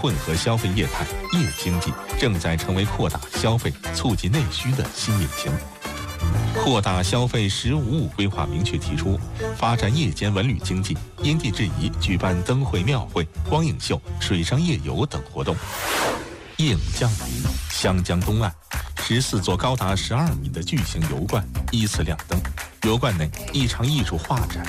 混合消费业态夜经济正在成为扩大消费、促进内需的新引擎。扩大消费“十五五”规划明确提出，发展夜间文旅经济，因地制宜举办灯会、庙会、光影秀、水上夜游等活动。夜幕降临，湘江东岸14座高达12米的巨型油罐依次亮灯，油罐内一场艺术画展